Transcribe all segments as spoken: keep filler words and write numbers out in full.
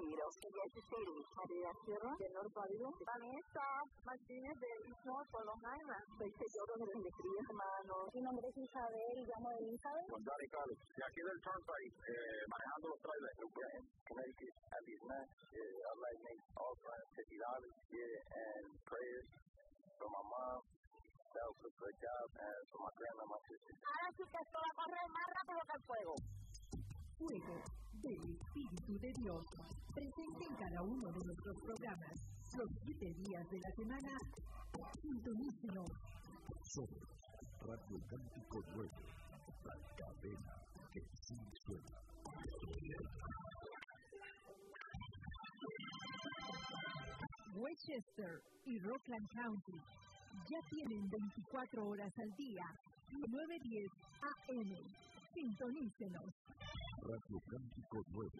Unidos. Ella es María Sierra, de Norpavilo. Vanessa Martínez, de Istmo, por Long Island. Soy Selloro, de Alegría, hermano. Mi nombre es Isabel, llamo de Isabel. Con Dani Carlos, de aquí del Turnpike, eh, manejando los trailers. Connecticut, at these men, I'd like to make all friends fifty dollars, yeah, and prayers for my mom. That was a good job, and for my grandma, my sister. Ahora sí que esto va a correr más rápido que el fuego. Fuego del Espíritu de Dios, presente en cada uno de nuestros programas, los siete días de la semana. Sintonícenos. Somos Radio Cántico Nuevo, la cadena que sí suena. Westchester y Rockland County ya tienen veinticuatro horas al día, nueve diez A M. Sintonícenos. Radio Cántico Nuevo.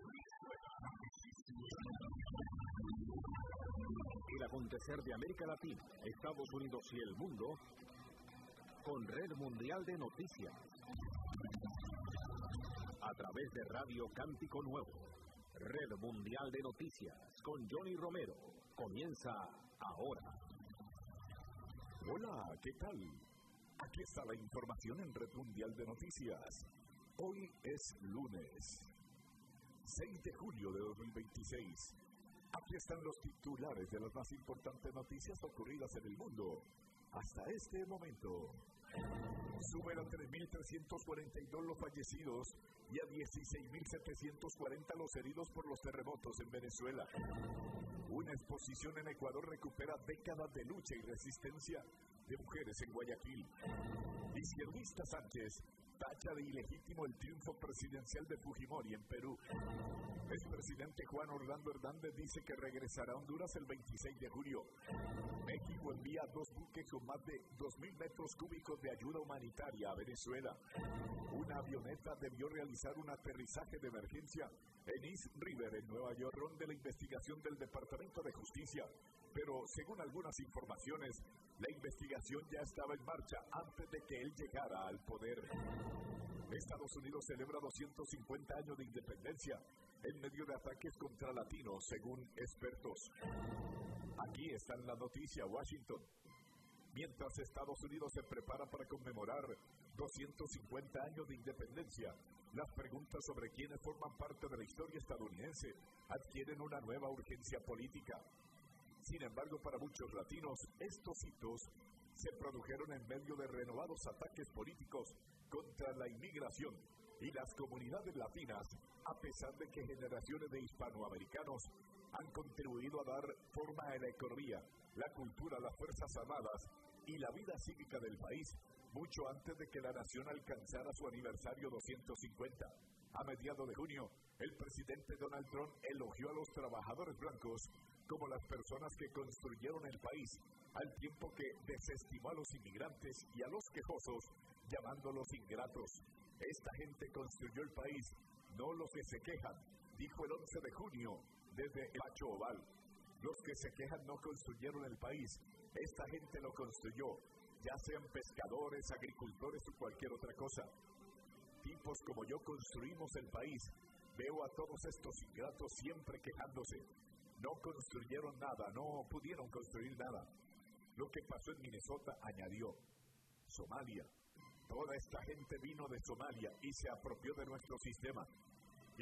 El acontecer de América Latina, Estados Unidos y el mundo con Red Mundial de Noticias. A través de Radio Cántico Nuevo. Red Mundial de Noticias con Johnny Romero. Comienza ahora. Hola, ¿qué tal? Aquí está la información en Red Mundial de Noticias. Hoy es lunes, seis de julio de dos mil veintiséis. Aquí están los titulares de las más importantes noticias ocurridas en el mundo hasta este momento. Suben a tres mil trescientos cuarenta y dos los fallecidos y a dieciséis mil setecientos cuarenta los heridos por los terremotos en Venezuela. Una exposición en Ecuador recupera décadas de lucha y resistencia de mujeres en Guayaquil. Izquierdista Sánchez tacha de ilegítimo el triunfo presidencial de Fujimori en Perú. El presidente Juan Orlando Hernández dice que regresará a Honduras el veintiséis de julio. México envía dos buques con más de dos mil metros cúbicos de ayuda humanitaria a Venezuela. Una avioneta debió realizar un aterrizaje de emergencia en East River, en Nueva York, de la investigación del Departamento de Justicia. Pero, según algunas informaciones, la investigación ya estaba en marcha antes de que él llegara al poder. Estados Unidos celebra doscientos cincuenta años de independencia en medio de ataques contra latinos, según expertos. Aquí está la noticia, Washington. Mientras Estados Unidos se prepara para conmemorar doscientos cincuenta años de independencia, las preguntas sobre quiénes forman parte de la historia estadounidense adquieren una nueva urgencia política. Sin embargo, para muchos latinos, estos hitos se produjeron en medio de renovados ataques políticos contra la inmigración y las comunidades latinas, a pesar de que generaciones de hispanoamericanos han contribuido a dar forma a la economía, la cultura, las Fuerzas Armadas y la vida cívica del país, mucho antes de que la nación alcanzara su aniversario doscientos cincuenta. A mediados de junio, el presidente Donald Trump elogió a los trabajadores blancos como las personas que construyeron el país, al tiempo que desestimó a los inmigrantes y a los quejosos, llamándolos ingratos. Esta gente construyó el país, no los que se quejan, dijo el once de junio desde el Pacho Oval. Los que se quejan no construyeron el país, esta gente lo construyó, ya sean pescadores, agricultores o cualquier otra cosa. Tipos como yo construimos el país. Veo a todos estos ingratos siempre quejándose. No construyeron nada, no pudieron construir nada. Lo que pasó en Minnesota, añadió. Somalia. Toda esta gente vino de Somalia y se apropió de nuestro sistema.